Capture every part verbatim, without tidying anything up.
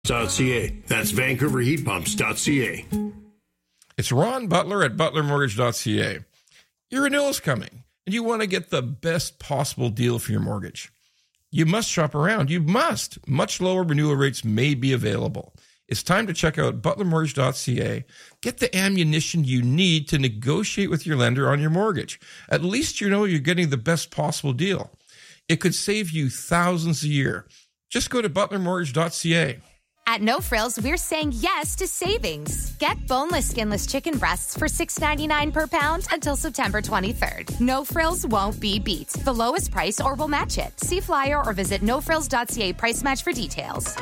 .ca. That's Vancouver Heat Pumps dot C A. It's Ron Butler at Butler Mortgage dot C A. Your renewal's coming, and you want to get the best possible deal for your mortgage. You must shop around. You must. Much lower renewal rates may be available. It's time to check out Butler Mortgage dot C A. Get the ammunition you need to negotiate with your lender on your mortgage. At least you know you're getting the best possible deal. It could save you thousands a year. Just go to Butler Mortgage dot C A. At No Frills, we're saying yes to savings. Get boneless, skinless chicken breasts for six ninety-nine per pound until September twenty-third. No Frills won't be beat. The lowest price or we'll match it. See flyer or visit no frills dot c a price match for details.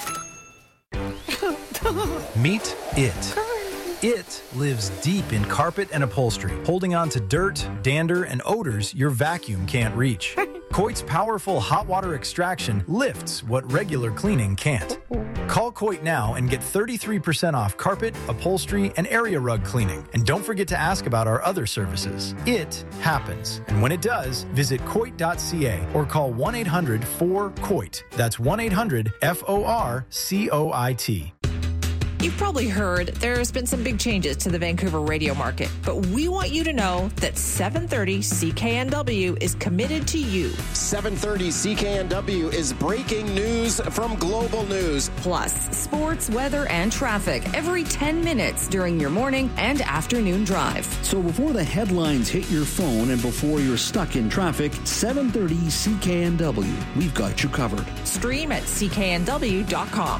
Meet it. It lives deep in carpet and upholstery, holding on to dirt, dander, and odors your vacuum can't reach. Coit's powerful hot water extraction lifts what regular cleaning can't. Call Coit now and get thirty-three percent off carpet, upholstery, and area rug cleaning. And don't forget to ask about our other services. It happens. And when it does, visit Coit dot C A or call one eight hundred four C O I T. That's one eight hundred F O R C O I T. You've probably heard there's been some big changes to the Vancouver radio market, but we want you to know that seven thirty C K N W is committed to you. seven thirty C K N W is breaking news from Global News. Plus, sports, weather, and traffic every ten minutes during your morning and afternoon drive. So before the headlines hit your phone and before you're stuck in traffic, seven thirty C K N W. We've got you covered. Stream at C K N W dot com.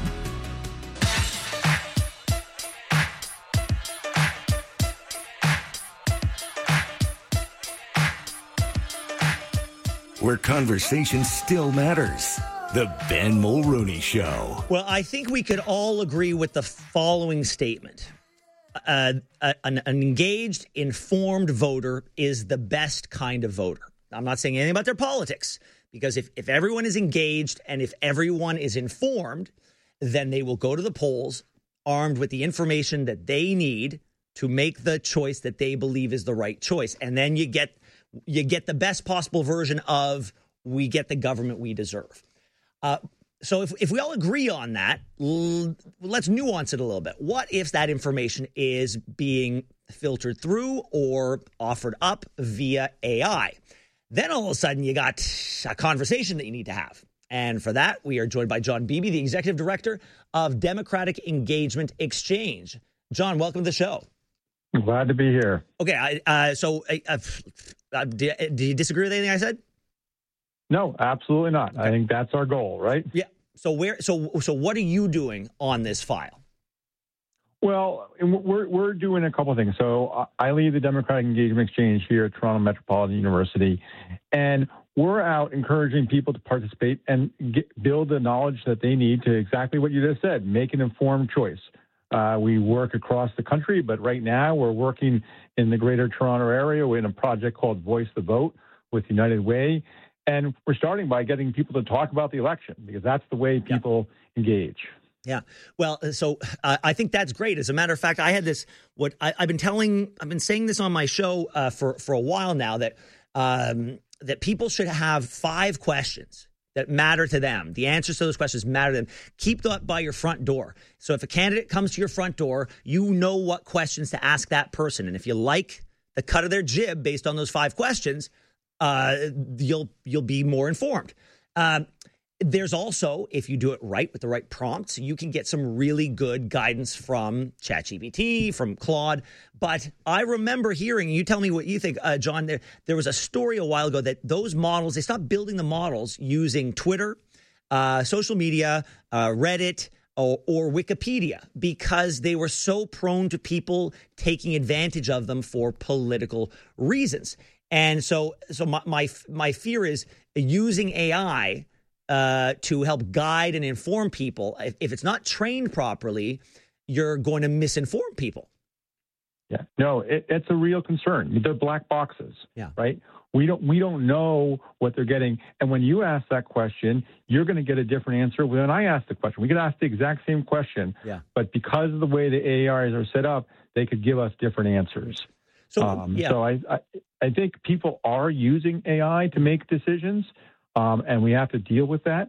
Where conversation still matters. The Ben Mulroney Show. Well, I think we could all agree with the following statement. Uh, a, an, an engaged, informed voter is the best kind of voter. I'm not saying anything about their politics, because if, if everyone is engaged and if everyone is informed, then they will go to the polls armed with the information that they need to make the choice that they believe is the right choice. And then you get you get the best possible version of we get the government we deserve. Uh, so if, if we all agree on that, l- let's nuance it a little bit. What if that information is being filtered through or offered up via A I? Then all of a sudden you got a conversation that you need to have. And for that, we are joined by John Beebe, the Executive Director of Democratic Engagement Exchange. John, welcome to the show. I'm glad to be here. Okay, I, uh, so uh, uh, do, do you disagree with anything I said? No, absolutely not. Okay. I think that's our goal, right? Yeah. So where? So so what are you doing on this file? Well, we're we're doing a couple of things. So I lead the Democratic Engagement Exchange here at Toronto Metropolitan University, and we're out encouraging people to participate and get, build the knowledge that they need to exactly what you just said, make an informed choice. Uh, we work across the country, but right now we're working in the Greater Toronto area in a project called Voice the Vote with United Way. And we're starting by getting people to talk about the election, because that's the way people yeah. engage. Yeah. Well, so uh, I think that's great. As a matter of fact, I had this, what I, I've been telling, I've been saying this on my show uh, for, for a while now, that um, that people should have five questions that matter to them. The answers to those questions matter to them. Keep that by your front door. So if a candidate comes to your front door, you know what questions to ask that person. And if you like the cut of their jib based on those five questions, uh, you'll you'll be more informed. Um, there's also, if you do it right with the right prompts, you can get some really good guidance from ChatGPT, from Claude. But I remember hearing, you tell me what you think, uh, John, there, there was a story a while ago that those models, they stopped building the models using Twitter, uh, social media, uh, Reddit, or, or Wikipedia, because they were so prone to people taking advantage of them for political reasons. And so so my my, my fear is using A I Uh, to help guide and inform people. If, if it's not trained properly, you're going to misinform people. Yeah, no, it, it's a real concern. They're black boxes, yeah. right? We don't we don't know what they're getting. And when you ask that question, you're going to get a different answer when I ask the question. We could ask the exact same question, yeah. but because of the way the A Is are set up, they could give us different answers. So, um, yeah. so I, I I think people are using A I to make decisions. Um, and we have to deal with that.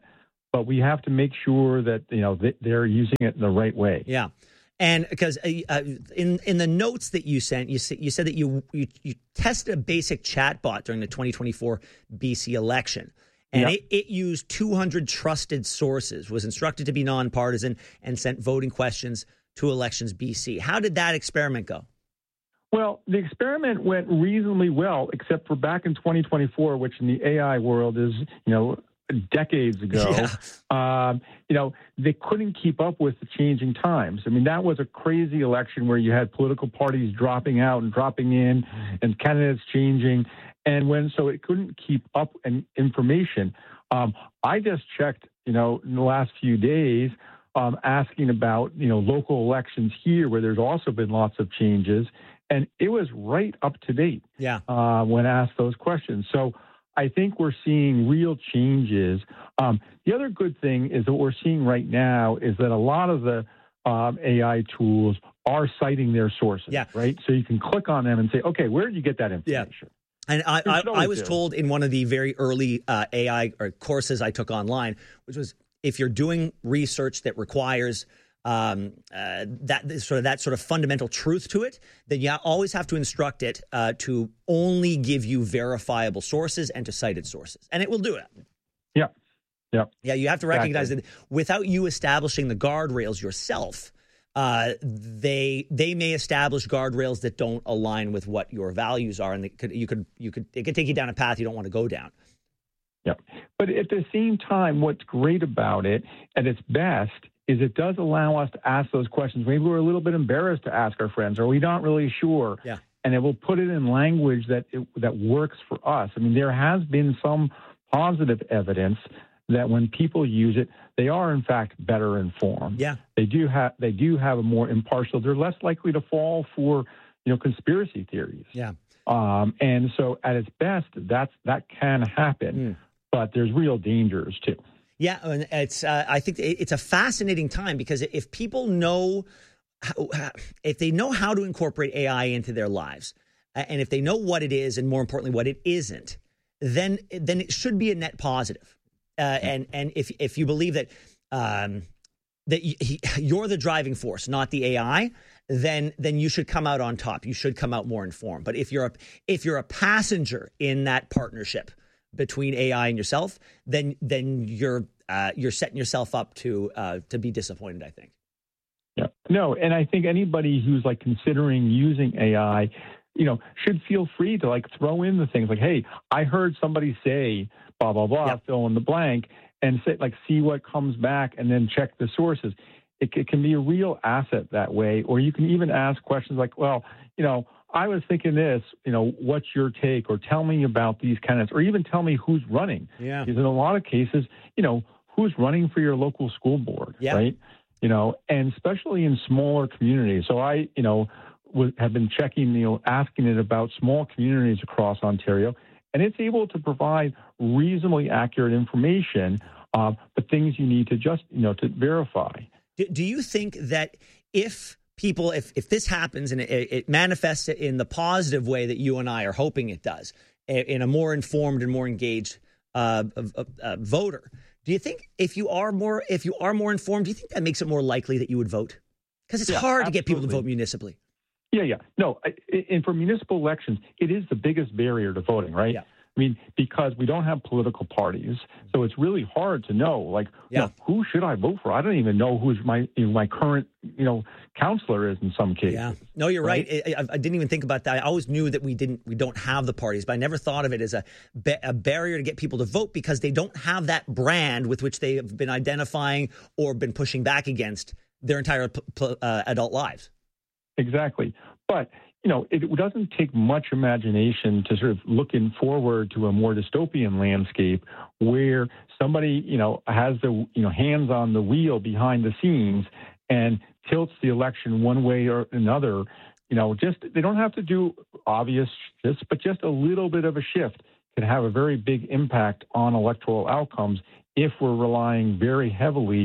but we have to make sure that, you know, they're using it in the right way. Yeah. And because uh, in in the notes that you sent, you said, you said that you, you you tested a basic chatbot during the twenty twenty-four B C election. And yep. it, it used two hundred trusted sources, was instructed to be nonpartisan, and sent voting questions to Elections B C. How did that experiment go? Well, the experiment went reasonably well, except for back in twenty twenty-four, which in the A I world is, you know, decades ago. Yeah. Um, you know, they couldn't keep up with the changing times. I mean, that was a crazy election where you had political parties dropping out and dropping in and candidates changing. And when, so it couldn't keep up in information. Um, I just checked, you know, in the last few days, um, asking about, you know, local elections here where there's also been lots of changes. And it was right up to date. Yeah. Uh, when asked those questions. So I think we're seeing real changes. Um, the other good thing is that what we're seeing right now is that a lot of the um, A I tools are citing their sources, yeah. right? So you can click on them and say, okay, where did you get that information? Yeah. And I, I, I was told in one of the very early uh, A I or courses I took online, which was if you're doing research that requires um, uh, that sort of that sort of fundamental truth to it, then you always have to instruct it uh, to only give you verifiable sources and to cited sources, and it will do it. Yeah, yeah, yeah. You have to recognize exactly. that without you establishing the guardrails yourself, uh, they they may establish guardrails that don't align with what your values are, and they could, you could you could it could take you down a path you don't want to go down. Yeah, but at the same time, what's great about it at its best is it does allow us to ask those questions. Maybe we're a little bit embarrassed to ask our friends, or we're not really sure. Yeah. And it will put it in language that it, that works for us. I mean, there has been some positive evidence that when people use it, they are in fact better informed. Yeah. They do have they do have a more impartial. They're less likely to fall for, you know, conspiracy theories. Yeah. Um, and so at its best, that's that can happen, mm. but there's real dangers too. Yeah, and it's. Uh, I think it's a fascinating time because if people know, how, if they know how to incorporate A I into their lives, and if they know what it is, and more importantly, what it isn't, then then it should be a net positive. Uh, and and if if you believe that um, that he, you're the driving force, not the A I, then then you should come out on top. You should come out more informed. But if you're a if you're a passenger in that partnership between A I and yourself, then then you're uh, you're setting yourself up to uh, to be disappointed, I think. Yeah, no, and I think anybody who's like considering using A I, you know, should feel free to like throw in the things like, hey, I heard somebody say blah blah blah, yep. fill in the blank, and say like see what comes back, and then check the sources. It, it can be a real asset that way, or you can even ask questions like, well, you know, I was thinking this, you know, what's your take, or tell me about these candidates, or even tell me who's running. Yeah. Because in a lot of cases, you know, who's running for your local school board, yeah. right? You know, and especially in smaller communities. So I, you know, w- have been checking, you know, asking it about small communities across Ontario, and it's able to provide reasonably accurate information, uh, the things you need to just, you know, to verify. Do, do you think that if people, if, if this happens and it, it manifests in the positive way that you and I are hoping it does, in a more informed and more engaged uh, uh, uh, voter, do you think if you are more if you are more informed, do you think that makes it more likely that you would vote? Because it's yeah, hard absolutely. to get people to vote municipally. Yeah, yeah. No, I, and for municipal elections, it is the biggest barrier to voting, right? Yeah. I mean, because we don't have political parties, so it's really hard to know, like, yeah. you know, who should I vote for? I don't even know who's my you know, my current, you know, counselor is in some cases. Yeah, no, you're right. right. I, I didn't even think about that. I always knew that we didn't, we don't have the parties, but I never thought of it as a, a barrier to get people to vote because they don't have that brand with which they have been identifying or been pushing back against their entire uh, adult lives. Exactly, but. You know, it doesn't take much imagination to sort of looking forward to a more dystopian landscape where somebody, you know, has the, you know, hands on the wheel behind the scenes and tilts the election one way or another. You know, just they don't have to do obvious shifts, but just a little bit of a shift can have a very big impact on electoral outcomes if we're relying very heavily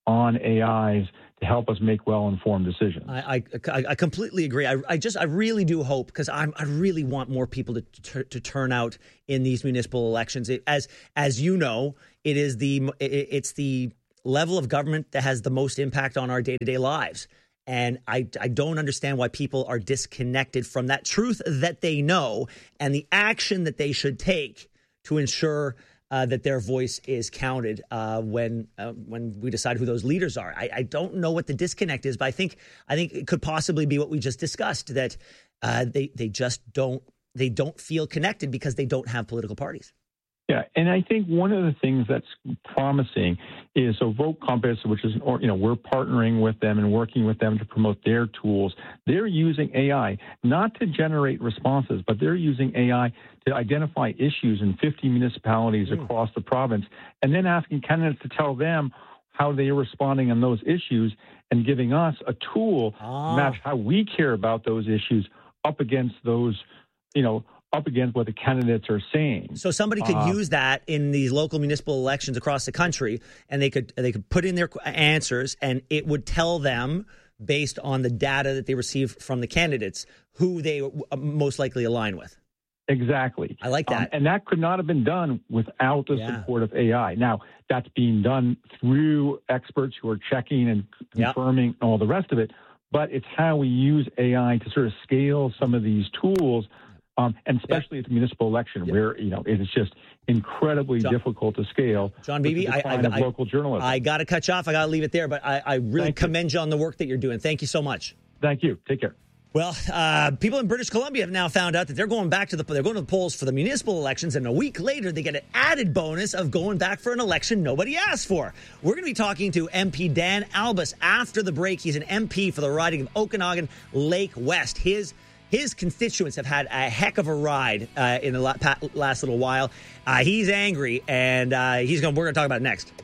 on A Is to help us make well-informed decisions. I, I, I completely agree. I, I just, I really do hope, because I'm, I really want more people to, to to turn out in these municipal elections. It, as as you know, it is the it, it's the level of government that has the most impact on our day-to-day lives. And I, I don't understand why people are disconnected from that truth that they know and the action that they should take to ensure Uh, that their voice is counted uh, when uh, when we decide who those leaders are. I, I don't know what the disconnect is, but I think I think it could possibly be what we just discussed, that uh, they they just don't they don't feel connected because they don't have political parties. Yeah, and I think one of the things that's promising is so Vote Compass, which is, or, you know, we're partnering with them and working with them to promote their tools. They're using A I not to generate responses, but they're using A I to identify issues in fifty municipalities mm. across the province, and then asking candidates to tell them how they are responding on those issues and giving us a tool ah. to match how we care about those issues up against those, you know, up against what the candidates are saying. So somebody could uh, use that in these local municipal elections across the country, and they could they could put in their answers, and it would tell them, based on the data that they receive from the candidates, who they most likely align with. Exactly. I like that. Um, and that could not have been done without the yeah. support of A I. Now, that's being done through experts who are checking and confirming yep. all the rest of it, but it's how we use A I to sort of scale some of these tools. Um, and especially yep. at the municipal election, yep. where, you know, it is just incredibly John, difficult to scale. John Beebe, I, I, of I, local journalism. I got to cut you off. I got to leave it there, but I, I really Thank commend you. you on the work that you're doing. Thank you so much. Thank you. Take care. Well, uh, people in British Columbia have now found out that they're going back to the they're going to the polls for the municipal elections, and a week later they get an added bonus of going back for an election nobody asked for. We're going to be talking to M P Dan Albus after the break. He's an M P for the riding of Okanagan Lake West. His His constituents have had a heck of a ride uh, in the last little while. Uh, he's angry, and uh, he's going. We're going to talk about it next.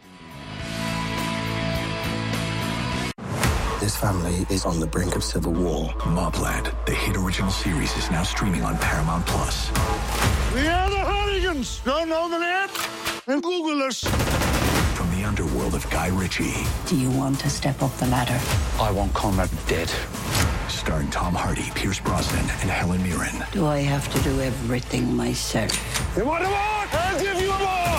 This family is on the brink of civil war. Mobland, the hit original series, is now streaming on Paramount Plus. We are the Hardigans. Don't know the net? And Google us. From the underworld of Guy Ritchie. Do you want to step up the ladder? I want Conrad dead. Starring Tom Hardy, Pierce Brosnan, and Helen Mirren. Do I have to do everything myself? You want more? I'll give you more!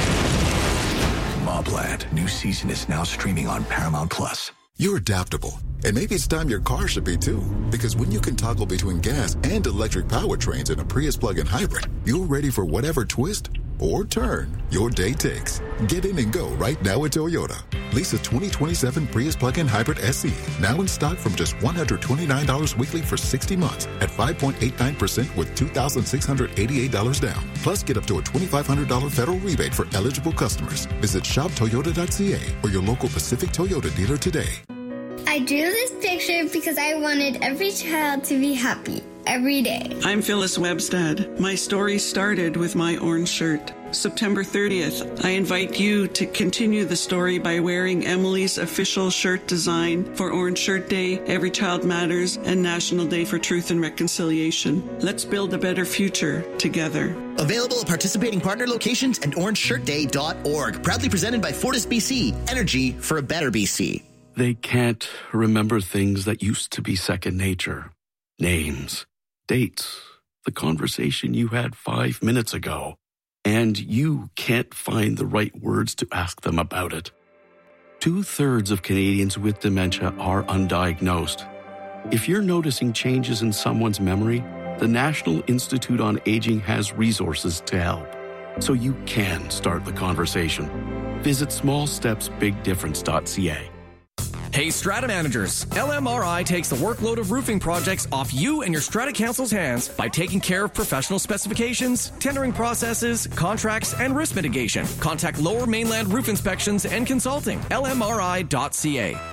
Mobland, new season is now streaming on Paramount Plus. You're adaptable, and maybe it's time your car should be too. Because when you can toggle between gas and electric powertrains in a Prius plug-in hybrid, you're ready for whatever twist or turn your day takes. Get in and go right now at Toyota. Lease a twenty twenty-seven Prius plug-in hybrid S E, now in stock from just one hundred twenty-nine dollars weekly for sixty months at five point eight nine percent with two thousand six hundred eighty-eight dollars down. Plus, get up to a twenty-five hundred dollars federal rebate for eligible customers. Visit shop toyota dot c a or your local Pacific Toyota dealer today. I drew this picture because I wanted every child to be happy every day. I'm Phyllis Webstad. My story started with my orange shirt. September thirtieth, I invite you to continue the story by wearing Emily's official shirt design for Orange Shirt Day, Every Child Matters, and National Day for Truth and Reconciliation. Let's build a better future together. Available at participating partner locations and orange shirt day dot org. Proudly presented by Fortis B C. Energy for a better B C. They can't remember things that used to be second nature. Names, dates, the conversation you had five minutes ago. And you can't find the right words to ask them about it. Two-thirds of Canadians with dementia are undiagnosed. If you're noticing changes in someone's memory, the National Institute on Aging has resources to help. So you can start the conversation. Visit small steps big difference dot c a. Hey, Strata managers, L M R I takes the workload of roofing projects off you and your Strata Council's hands by taking care of professional specifications, tendering processes, contracts, and risk mitigation. Contact Lower Mainland Roof Inspections and Consulting, L M R I dot c a.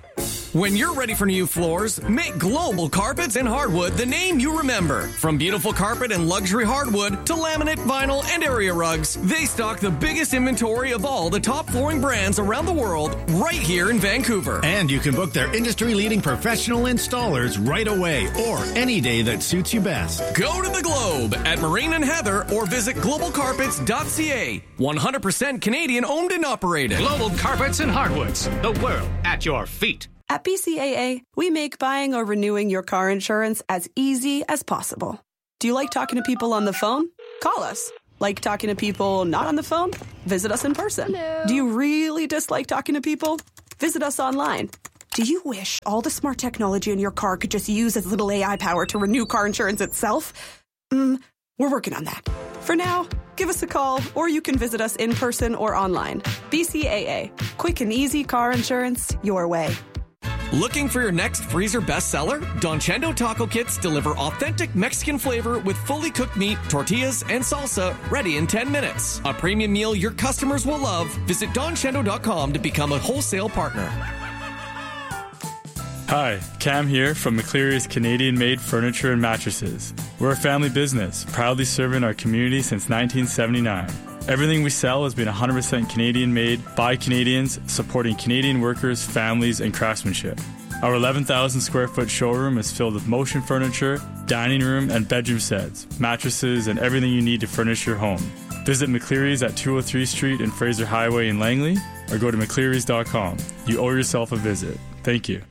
When you're ready for new floors, make Global Carpets and Hardwood the name you remember. From beautiful carpet and luxury hardwood to laminate, vinyl, and area rugs, they stock the biggest inventory of all the top flooring brands around the world right here in Vancouver. And you can book their industry-leading professional installers right away or any day that suits you best. Go to the Globe at Marine and Heather or visit global carpets dot c a. one hundred percent Canadian owned and operated. Global Carpets and Hardwoods, the world at your feet. At B C A A, we make buying or renewing your car insurance as easy as possible. Do you like talking to people on the phone? Call us. Like talking to people not on the phone? Visit us in person. Hello. Do you really dislike talking to people? Visit us online. Do you wish all the smart technology in your car could just use as little A I power to renew car insurance itself? Mm, we're working on that. For now, give us a call or you can visit us in person or online. B C A A. Quick and easy car insurance your way. Looking for your next freezer bestseller? Don Chendo Taco Kits deliver authentic Mexican flavor with fully cooked meat, tortillas, and salsa ready in ten minutes. A premium meal your customers will love. Visit don chendo dot com to become a wholesale partner. Hi, Cam here from McCleary's Canadian-made furniture and mattresses. We're a family business, proudly serving our community since nineteen seventy-nine. Everything we sell has been one hundred percent Canadian-made by Canadians, supporting Canadian workers, families, and craftsmanship. Our eleven thousand square foot showroom is filled with motion furniture, dining room, and bedroom sets, mattresses, and everything you need to furnish your home. Visit McCleary's at two oh three Street and Fraser Highway in Langley, or go to mcclearys dot com. You owe yourself a visit. Thank you.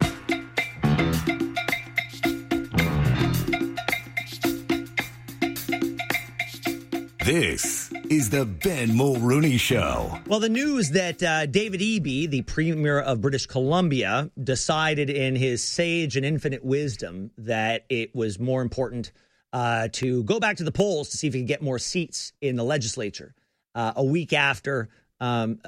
This is the Ben Mulrooney Show. Well, the news that uh, David Eby, the Premier of British Columbia, decided in his sage and infinite wisdom that it was more important uh, to go back to the polls to see if he could get more seats in the legislature uh, a week after um,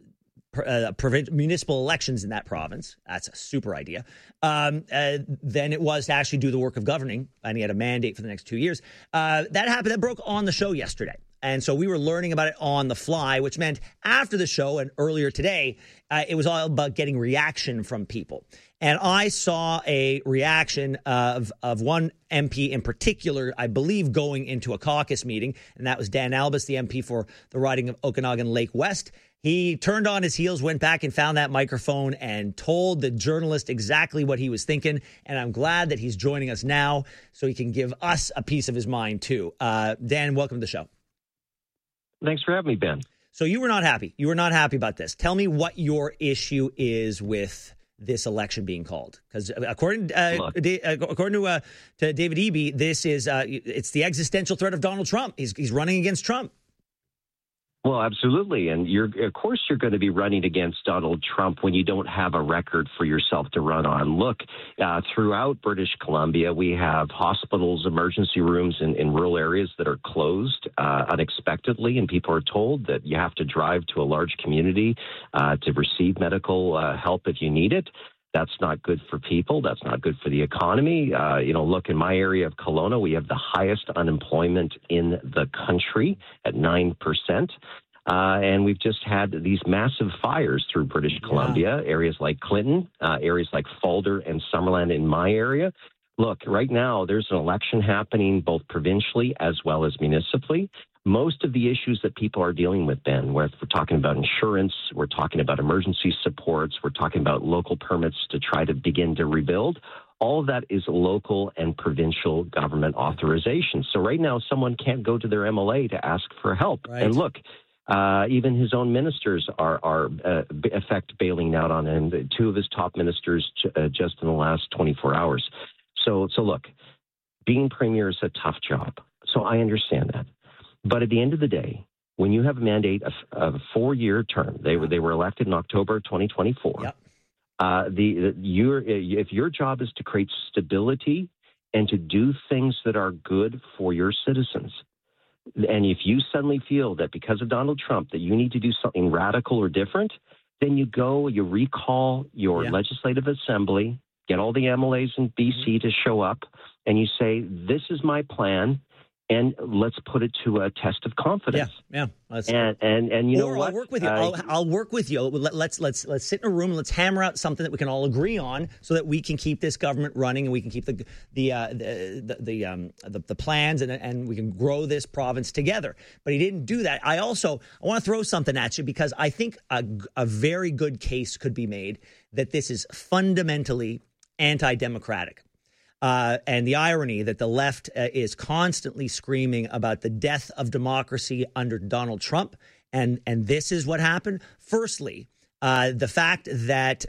uh, provincial municipal elections in that province. That's a super idea. Um, uh, than it was to actually do the work of governing, and he had a mandate for the next two years. Uh, that happened. That broke on the show yesterday. And so we were learning about it on the fly, which meant after the show and earlier today, uh, it was all about getting reaction from people. And I saw a reaction of, of one M P in particular, I believe, going into a caucus meeting, and that was Dan Albus, the M P for the riding of Okanagan Lake West. He turned on his heels, went back and found that microphone and told the journalist exactly what he was thinking. And I'm glad that he's joining us now so he can give us a piece of his mind, too. Uh, Dan, welcome to the show. Thanks for having me, Ben. So you were not happy. You were not happy about this. Tell me what your issue is with this election being called. Because according uh, according to uh, to David Eby, this is uh, it's the existential threat of Donald Trump. He's he's running against Trump. Well, absolutely. And you're, of course, you're going to be running against Donald Trump when you don't have a record for yourself to run on. Look, uh, throughout British Columbia, we have hospitals, emergency rooms in, in rural areas that are closed uh, unexpectedly. And people are told that you have to drive to a large community uh, to receive medical uh, help if you need it. That's not good for people. That's not good for the economy. Uh, you know, look, in my area of Kelowna, we have the highest unemployment in the country at nine percent. Uh, and we've just had these massive fires through British Columbia, yeah. areas like Clinton, uh, areas like Falder and Summerland in my area. Look, right now, there's an election happening both provincially as well as municipally. Most of the issues that people are dealing with, Ben, where we're talking about insurance, we're talking about emergency supports, we're talking about local permits to try to begin to rebuild, all of that is local and provincial government authorization. So right now, someone can't go to their M L A to ask for help. Right. And look, uh, even his own ministers are, are uh, effect bailing out on him. Two of his top ministers uh, just in the last twenty-four hours. So, so look, being premier is a tough job. So I understand that. But at the end of the day, when you have a mandate of, of a four-year term, they were they were elected in October twenty twenty-four. Yep. Uh, the, the your if your job is to create stability and to do things that are good for your citizens, and if you suddenly feel that because of Donald Trump that you need to do something radical or different, then you go, you recall your yeah. legislative assembly, get all the M L As in B C mm-hmm. to show up, and you say, "This is my plan." and let's put it to a test of confidence. Yeah, yeah. And, and and you know or what? I'll work with you. Uh, I'll, I'll work with you. Let, let's let's let's sit in a room and let's hammer out something that we can all agree on, so that we can keep this government running and we can keep the the uh, the the the, um, the the plans and and we can grow this province together. But he didn't do that. I also I want to throw something at you because I think a, a very good case could be made that this is fundamentally anti-democratic. Uh, and the irony that the left uh, is constantly screaming about the death of democracy under Donald Trump. And, and this is what happened. Firstly, uh, the fact that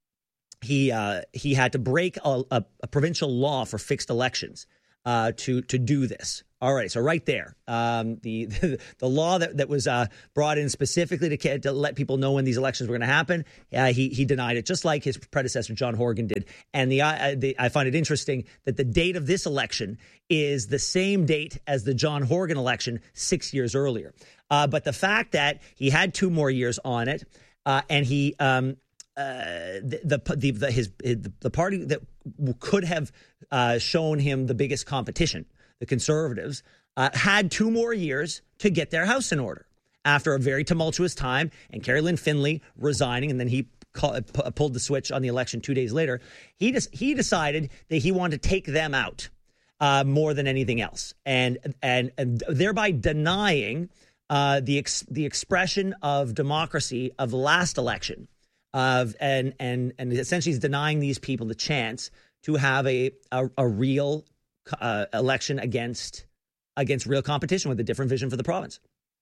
he uh, he had to break a, a, a provincial law for fixed elections uh, to to do this. All right, so right there, um, the, the the law that, that was uh, brought in specifically to, to let people know when these elections were going to happen, uh, he he denied it, just like his predecessor John Horgan did. And the, uh, the I find it interesting that the date of this election is the same date as the John Horgan election six years earlier. Uh, but the fact that he had two more years on it, uh, and he um, uh, the, the the the his the party that could have uh, shown him the biggest competition, the Conservatives, uh, had two more years to get their house in order after a very tumultuous time and Carrie Lynn Finley resigning, and then he call, p- pulled the switch on the election two days later. He just he decided that he wanted to take them out uh, more than anything else, and and, and thereby denying uh, the ex- the expression of democracy of the last election, of and and and essentially is denying these people the chance to have a a, a real Uh, election against against real competition with a different vision for the province.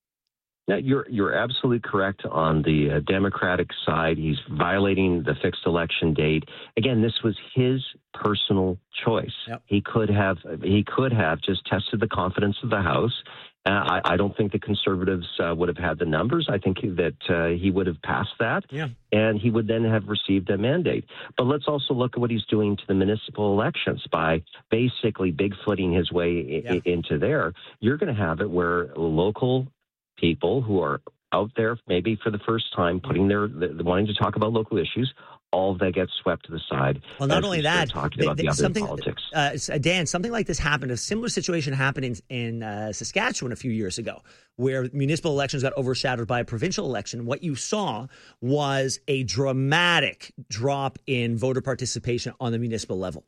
No, you're you're absolutely correct on the uh, Democratic side. He's violating the fixed election date. Again, this was his personal choice. Yep. He could have he could have just tested the confidence of the House. Uh, I, I don't think the Conservatives uh, would have had the numbers. I think that uh, he would have passed that, yeah. and he would then have received a mandate. But let's also look at what he's doing to the municipal elections by basically bigfooting his way I- yeah. into there. You're going to have it where local people who are out there maybe for the first time putting their, the, wanting to talk about local issues, all of that gets swept to the side. Well, not only we that, talking they, about they, the other something, politics. Uh, Dan, something like this happened. A similar situation happened in, in uh, Saskatchewan a few years ago, where municipal elections got overshadowed by a provincial election. What you saw was a dramatic drop in voter participation on the municipal level.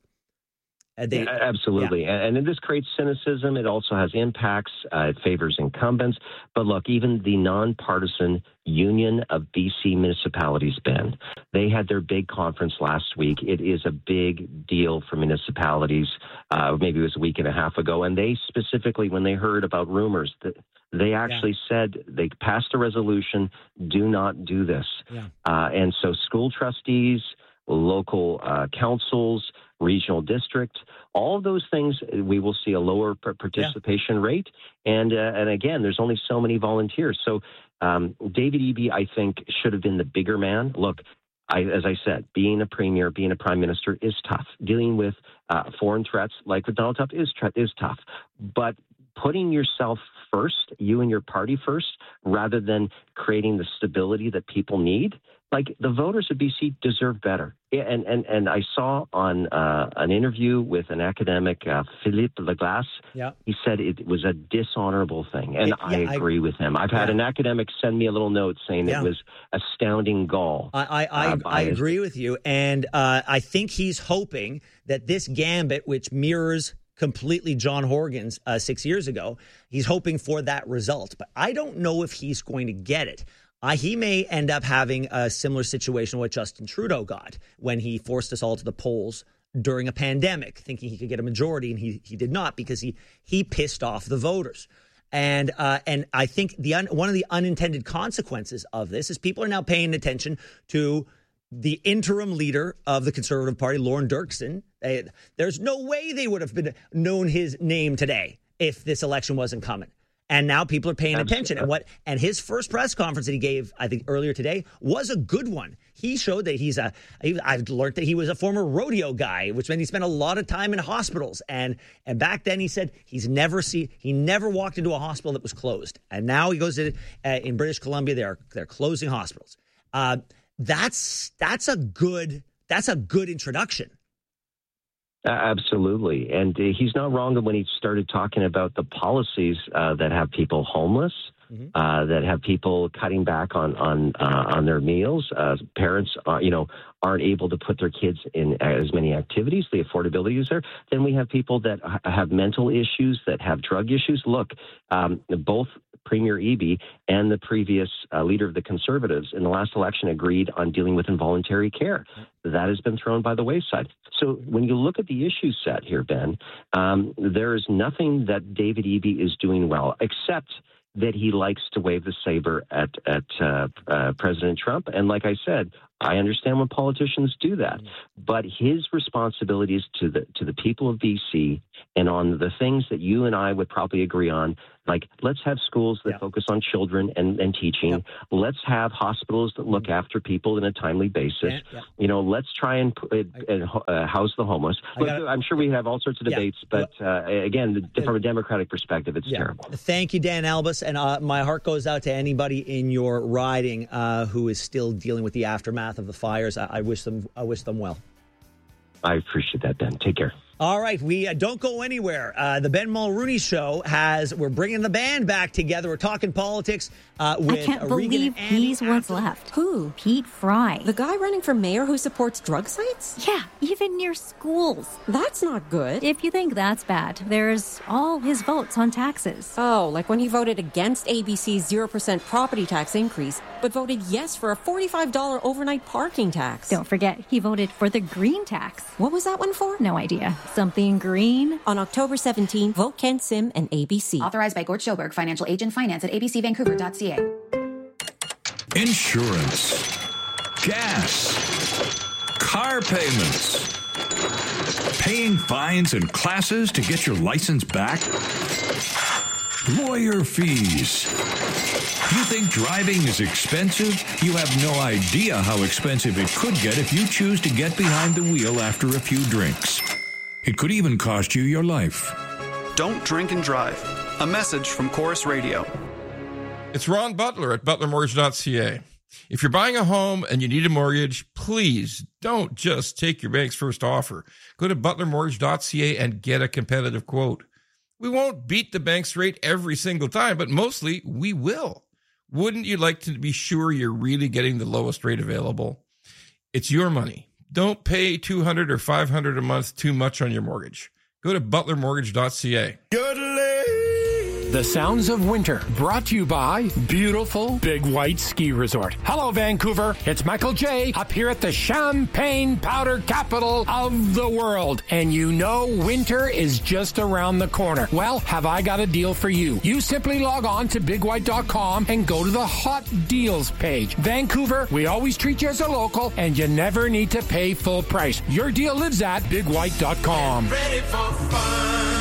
Uh, they, yeah, absolutely. Yeah. And, and this creates cynicism. It also has impacts. Uh, it favors incumbents. But look, even the nonpartisan Union of B C Municipalities, Ben, they had their big conference last week. It is a big deal for municipalities. Uh, maybe it was a week and a half ago. And they specifically, when they heard about rumors, that they actually yeah. said they passed a resolution, do not do this. Yeah. Uh, and so school trustees, local uh, councils, regional district, all of those things, we will see a lower participation yeah. rate. And uh, and again, there's only so many volunteers. So um, David Eby, I think, should have been the bigger man. Look, I, as I said, being a premier, being a prime minister is tough. Dealing with uh, foreign threats like with Donald Trump is, is tough. But putting yourself first, you and your party first, rather than creating the stability that people need, like the voters of B C deserve better. And and and I saw on uh, an interview with an academic, uh, Philippe Leglace, yeah. he said it was a dishonorable thing. And it, I yeah, agree I, with him. I've had yeah. an academic send me a little note saying yeah. it was astounding gall. I I, I, uh, I agree with you. And uh, I think he's hoping that this gambit, which mirrors completely John Horgan's uh, six years ago, he's hoping for that result. But I don't know if he's going to get it. Uh, he may end up having a similar situation what Justin Trudeau got when he forced us all to the polls during a pandemic, thinking he could get a majority, and he he did not because he he pissed off the voters. And uh, and I think the un, one of the unintended consequences of this is people are now paying attention to the interim leader of the Conservative Party, Lorne Dirksen. They, there's no way they would have been known his name today if this election wasn't coming. And now people are paying Absolutely. attention. And what and his first press conference that he gave, I think earlier today, was a good one. He showed that he's a. He, I've learned that he was a former rodeo guy, which meant he spent a lot of time in hospitals. And and back then he said he's never see he never walked into a hospital that was closed. And now he goes to uh, in British Columbia, they're they're closing hospitals. Uh, that's that's a good that's a good introduction. Uh, absolutely. And uh, he's not wrong when he started talking about the policies uh, that have people homeless, mm-hmm. uh, that have people cutting back on on uh, on their meals. Uh, parents, are, you know, aren't able to put their kids in as many activities. The affordability is there. Then we have people that have mental issues, that have drug issues. Look, um, both Premier Eby and the previous uh, leader of the Conservatives in the last election agreed on dealing with involuntary care. That has been thrown by the wayside. So when you look at the issue set here, Ben, um, there is nothing that David Eby is doing well, except that he likes to wave the saber at, at uh, uh, President Trump. And like I said, I understand when politicians do that, but his responsibility is to the to the people of B C and on the things that you and I would probably agree on, like let's have schools that yeah. focus on children and, and teaching. Yeah. Let's have hospitals that look after people in a timely basis. Yeah, yeah. You know, let's try and uh, uh, house the homeless. Look, I'm sure we have all sorts of debates, yeah. but uh, again, the, from a Democratic perspective, it's yeah. terrible. Thank you, Dan Albus, and uh, my heart goes out to anybody in your riding uh, who is still dealing with the aftermath of the fires. I, I wish them. I wish them well. I appreciate that, Ben. Take care. All right, we uh, don't go anywhere. Uh, the Ben Mulrooney Show has, we're bringing the band back together. We're talking politics uh, with I can't uh, believe he's what's left. Who? Pete Fry. The guy running for mayor who supports drug sites? Yeah, even near schools. That's not good. If you think that's bad, there's all his votes on taxes. Oh, like when he voted against A B C's zero percent property tax increase, but voted yes for a forty-five dollars overnight parking tax. Don't forget, he voted for the green tax. What was that one for? No idea. Something green. On October seventeenth, vote Ken Sim and A B C. Authorized by Gort Schoberg, financial agent, finance at a b c vancouver dot c a. Insurance, gas, car payments, paying fines and classes to get your license back, lawyer fees. You think driving is expensive? You have no idea how expensive it could get if you choose to get behind the wheel after a few drinks. It could even cost you your life. Don't drink and drive. A message from Chorus Radio. It's Ron Butler at butler mortgage dot c a. If you're buying a home and you need a mortgage, please don't just take your bank's first offer. Go to butler mortgage dot c a and get a competitive quote. We won't beat the bank's rate every single time, but mostly we will. Wouldn't you like to be sure you're really getting the lowest rate available? It's your money. Don't pay two hundred dollars or five hundred dollars a month too much on your mortgage. Go to butler mortgage dot c a. The Sounds of Winter, brought to you by beautiful Big White Ski Resort. Hello, Vancouver. It's Michael J. up here at the Champagne Powder capital of the world. And you know winter is just around the corner. Well, have I got a deal for you. You simply log on to big white dot com and go to the Hot Deals page. Vancouver, we always treat you as a local, and you never need to pay full price. Your deal lives at big white dot com. Ready for fun.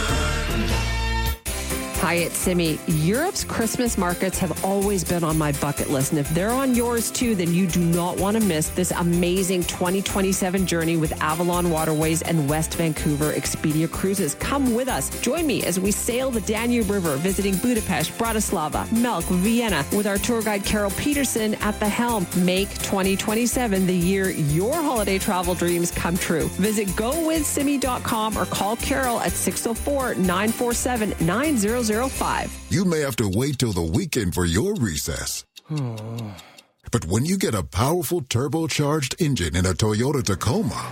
Hi, it's Simi. Europe's Christmas markets have always been on my bucket list, and if they're on yours too, then you do not want to miss this amazing twenty twenty-seven journey with Avalon Waterways and West Vancouver Expedia Cruises. Come with us. Join me as we sail the Danube River, visiting Budapest, Bratislava, Melk, Vienna, with our tour guide Carol Peterson at the helm. Make twenty twenty-seven the year your holiday travel dreams come true. Visit go with simi dot com or call Carol at six oh four, nine four seven, nine zero zero five. You may have to wait till the weekend for your recess. But when you get a powerful turbocharged engine in a Toyota Tacoma,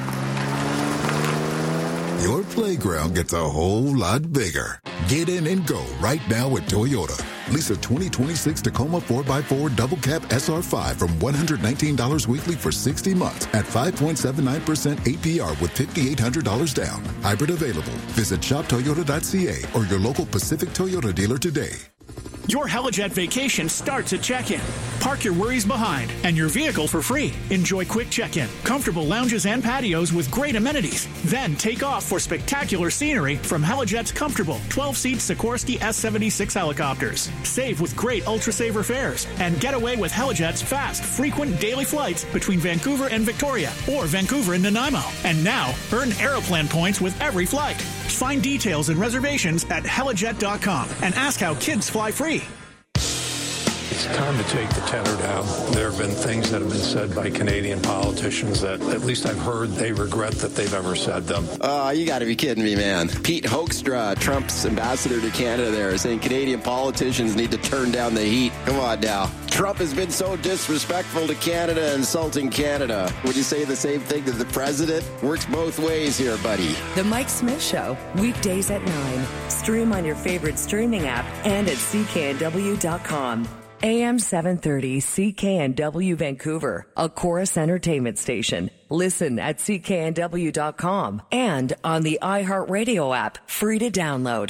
your playground gets a whole lot bigger. Get in and go right now at Toyota. Lease a twenty twenty-six Tacoma four by four Double Cab S R five from one hundred nineteen dollars weekly for sixty months at five point seven nine percent A P R with five thousand eight hundred dollars down. Hybrid available. Visit shop toyota dot c a or your local Pacific Toyota dealer today. Your Helijet vacation starts at check-in. Park your worries behind and your vehicle for free. Enjoy quick check-in, comfortable lounges and patios with great amenities. Then take off for spectacular scenery from Helijet's comfortable twelve-seat Sikorsky S seventy-six helicopters. Save with great Ultra-Saver fares and get away with Helijet's fast, frequent daily flights between Vancouver and Victoria or Vancouver and Nanaimo. And now, earn Aeroplan points with every flight. Find details and reservations at helijet dot com and ask how kids fly free. It's time to take the tenor down. There have been things that have been said by Canadian politicians that at least I've heard they regret that they've ever said them. Oh, you got to be kidding me, man. Pete Hoekstra, Trump's ambassador to Canada there, saying Canadian politicians need to turn down the heat. Come on now. Trump has been so disrespectful to Canada, insulting Canada. Would you say the same thing to the president? Works both ways here, buddy. The Mike Smith Show, weekdays at nine. Stream on your favorite streaming app and at C K N W dot com. A M seven thirty C K N W Vancouver, a Chorus Entertainment station. Listen at C K N W dot com and on the iHeartRadio app, free to download.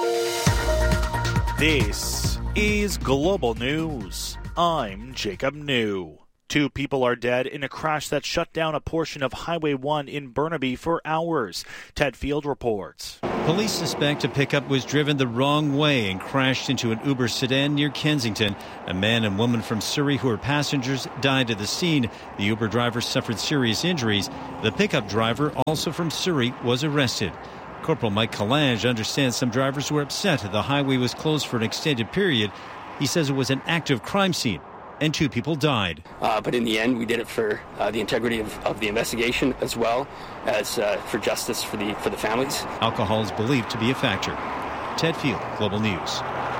This is Global News. I'm Jacob New. Two people are dead in a crash that shut down a portion of Highway one in Burnaby for hours. Ted Field reports. Police suspect a pickup was driven the wrong way and crashed into an Uber sedan near Kensington. A man and woman from Surrey who were passengers died at the scene. The Uber driver suffered serious injuries. The pickup driver, also from Surrey, was arrested. Corporal Mike Kalange understands some drivers were upset the highway was closed for an extended period. He says it was an active crime scene, and two people died. Uh, but in the end, we did it for uh, the integrity of, of the investigation, as well as uh, for justice for the for the families. Alcohol is believed to be a factor. Ted Field, Global News.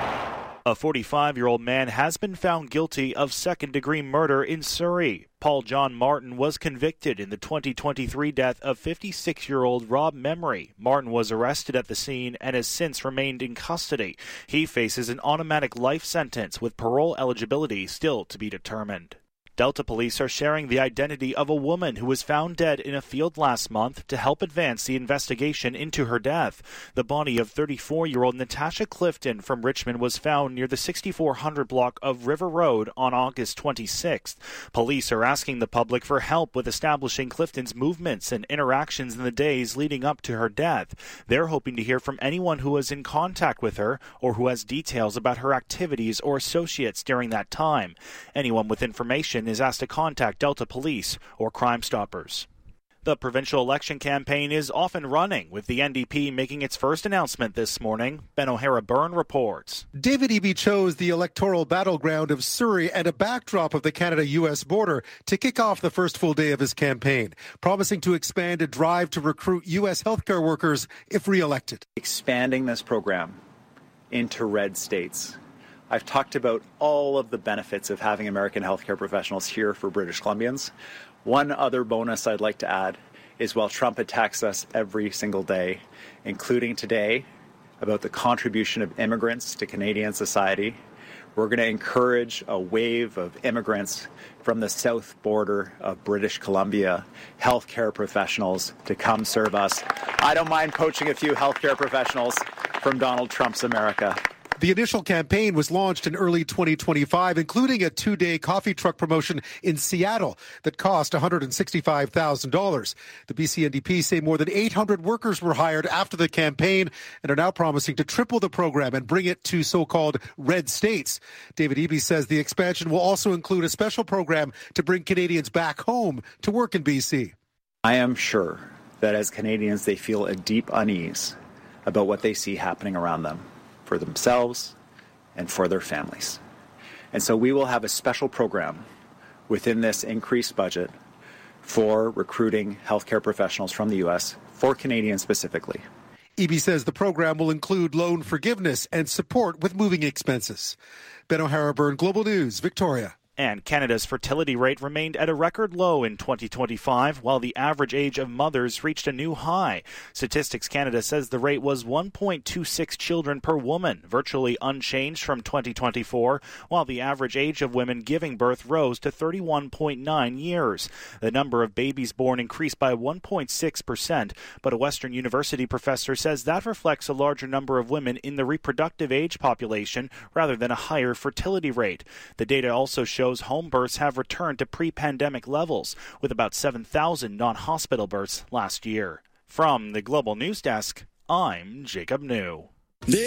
A forty-five-year-old man has been found guilty of second-degree murder in Surrey. Paul John Martin was convicted in the twenty twenty-three death of fifty-six-year-old Rob Memory. Martin was arrested at the scene and has since remained in custody. He faces an automatic life sentence with parole eligibility still to be determined. Delta police are sharing the identity of a woman who was found dead in a field last month to help advance the investigation into her death. The body of thirty-four-year-old Natasha Clifton from Richmond was found near the sixty-four hundred block of River Road on August twenty-sixth. Police are asking the public for help with establishing Clifton's movements and interactions in the days leading up to her death. They're hoping to hear from anyone who was in contact with her or who has details about her activities or associates during that time. Anyone with information is asked to contact Delta Police or Crime Stoppers. The provincial election campaign is off and running, with the N D P making its first announcement this morning. Ben O'Hara Byrne reports. David Eby chose the electoral battleground of Surrey and a backdrop of the Canada-U S border to kick off the first full day of his campaign, promising to expand a drive to recruit U S healthcare workers if re-elected. Expanding this program into red states. I've talked about all of the benefits of having American healthcare professionals here for British Columbians. One other bonus I'd like to add is while Trump attacks us every single day, including today, about the contribution of immigrants to Canadian society, we're going to encourage a wave of immigrants from the south border of British Columbia, healthcare professionals, to come serve us. I don't mind poaching a few healthcare professionals from Donald Trump's America. The initial campaign was launched in early twenty twenty-five, including a two-day coffee truck promotion in Seattle that cost one hundred sixty-five thousand dollars. The B C N D P say more than eight hundred workers were hired after the campaign and are now promising to triple the program and bring it to so-called red states. David Eby says the expansion will also include a special program to bring Canadians back home to work in B C. I am sure that as Canadians, they feel a deep unease about what they see happening around them, for themselves and for their families. And so we will have a special program within this increased budget for recruiting healthcare professionals from the U S, for Canadians specifically. Eby says the program will include loan forgiveness and support with moving expenses. Ben O'Hara Byrne, Global News, Victoria. And Canada's fertility rate remained at a record low in twenty twenty-five, while the average age of mothers reached a new high. Statistics Canada says the rate was one point two six children per woman, virtually unchanged from twenty twenty-four, while the average age of women giving birth rose to thirty-one point nine years. The number of babies born increased by one point six percent, but a Western University professor says that reflects a larger number of women in the reproductive age population rather than a higher fertility rate. The data also shows home births have returned to pre-pandemic levels, with about seven thousand non-hospital births last year. From the Global News Desk, I'm Jacob New.